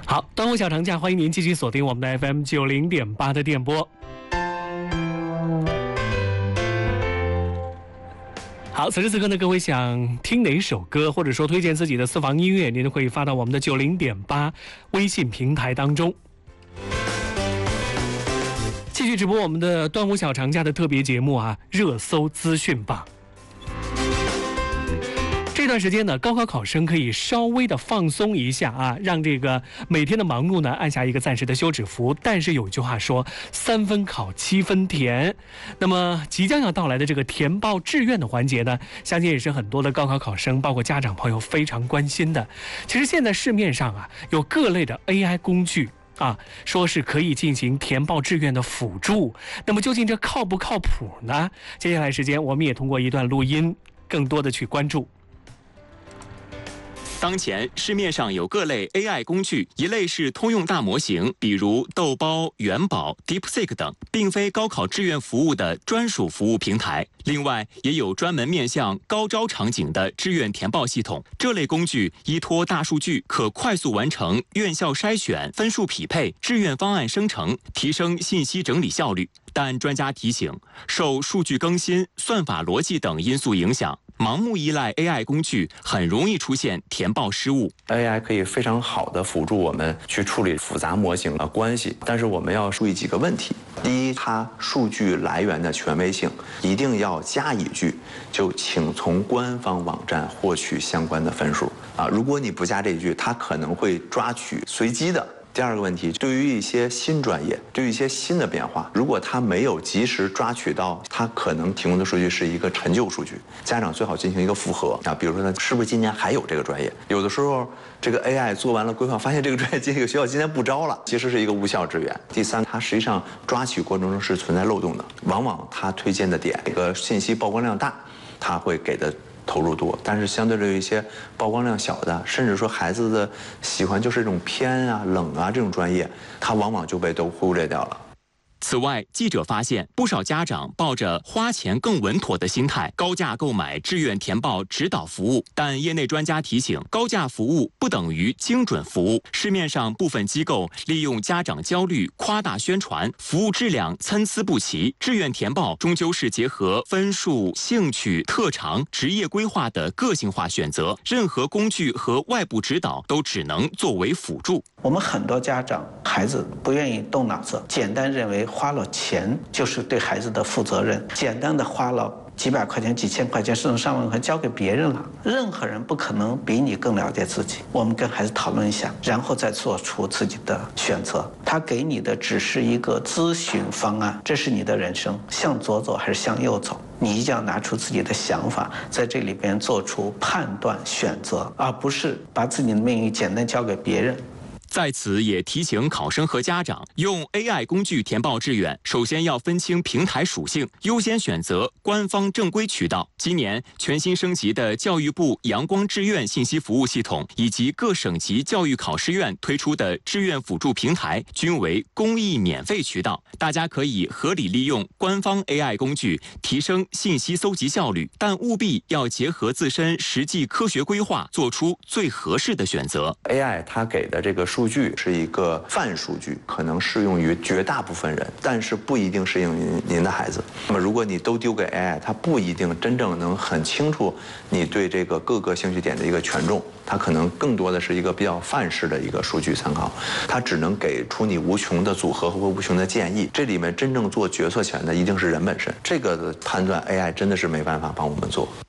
好，端午小长假，欢迎您继续锁定我们的 FM 90.8的电波。好，此时此刻呢，各位想听哪首歌，或者说推荐自己的私房音乐，您都可以发到我们的90.8微信平台当中。继续直播我们的端午小长假的特别节目啊，热搜资讯榜。这段时间呢，高考考生可以稍微的放松一下啊，让这个每天的忙碌呢按下一个暂时的休止符。但是有一句话说，3分考7分填。那么即将要到来的这个填报志愿的环节呢，相信也是很多的高考考生，包括家长朋友非常关心的。其实现在市面上啊，有各类的 AI 工具啊，说是可以进行填报志愿的辅助。那么究竟这靠不靠谱呢？接下来时间，我们也通过一段录音，更多的去关注。 当前市面上有各类 AI 工具，一类是通用大模型，比如豆包、元宝、DeepSeek 等，并非高考志愿服务的专属服务平台。另外，也有专门面向高招场景的志愿填报系统。这类工具依托大数据，可快速完成院校筛选、分数匹配、志愿方案生成，提升信息整理效率。但专家提醒，受数据更新、算法逻辑等因素影响，盲目依赖 AI 工具很容易出现填报失误。 AI 可以非常好的辅助我们去处理复杂模型的关系，但是我们要注意几个问题。第一，它数据来源的权威性，一定要加一句，就请从官方网站获取相关的分数啊。如果你不加这一句，它可能会抓取随机的。第二个问题，对于一些新专业，对于一些新的变化，如果它没有及时抓取到，它可能提供的数据是一个陈旧数据，家长最好进行一个复核啊。比如说呢，是不是今年还有这个专业？有的时候这个 AI 做完了规划，发现这个专业这个学校今年不招了，其实是一个无效志愿。第三，它实际上抓取过程中是存在漏洞的，往往它推荐的点，这个信息曝光量大，它会给的投入多，但是相对的一些曝光量小的，甚至说孩子的喜欢就是这种偏啊、冷啊这种专业，它往往就被都忽略掉了。 此外，记者发现，不少家长抱着花钱更稳妥的心态，高价购买志愿填报指导服务。但业内专家提醒，高价服务不等于精准服务。市面上部分机构利用家长焦虑夸大宣传，服务质量参差不齐。志愿填报终究是结合分数、兴趣、特长、职业规划的个性化选择，任何工具和外部指导都只能作为辅助。 我们很多家长孩子不愿意动脑子，简单认为花了钱就是对孩子的负责任，简单的花了几百块钱、几千块钱，甚至上万块交给别人了。任何人不可能比你更了解自己。我们跟孩子讨论一下，然后再做出自己的选择。他给你的只是一个咨询方案，这是你的人生，向左走还是向右走？你一定要拿出自己的想法，在这里边做出判断选择，而不是把自己的命运简单交给别人。 在此也提醒考生和家长，用 AI 工具填报志愿，首先要分清平台属性，优先选择官方正规渠道。今年全新升级的教育部阳光志愿信息服务系统，以及各省级教育考试院推出的志愿辅助平台，均为公益免费渠道。大家可以合理利用官方 AI 工具，提升信息搜集效率，但务必要结合自身实际科学规划，做出最合适的选择。 AI 它给的这个数据是一个泛数据，可能适用于绝大部分人，但是不一定适用于您的孩子。那么如果你都丢给 AI， 它不一定真正能很清楚你对这个各个兴趣点的一个权重，它可能更多的是一个比较范式的一个数据参考，它只能给出你无穷的组合和无穷的建议。这里面真正做决策权的一定是人本身，这个的判断 AI 真的是没办法帮我们做。